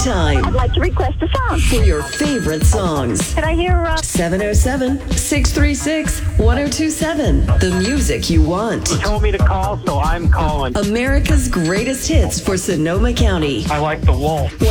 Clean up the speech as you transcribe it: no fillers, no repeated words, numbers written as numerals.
anytime I'd like to request a song. for your favorite songs. Can I hear 707-636-1027. The music you want. Told me to call, so I'm calling. America's greatest hits for Sonoma County. I like the Wolf.